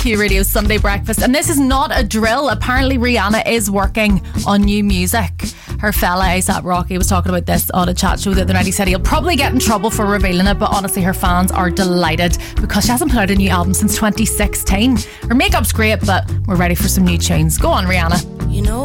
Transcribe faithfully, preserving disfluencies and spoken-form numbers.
Q Radio Sunday Breakfast. And this is not a drill. Apparently Rihanna is working on new music. Her fella ASAP Rocky was talking about this on a chat show the other night. He said he'll probably get in trouble for revealing it, but honestly her fans are delighted because she hasn't put out a new album since twenty sixteen. Her makeup's great, but we're ready for some new tunes. Go on, Rihanna. You know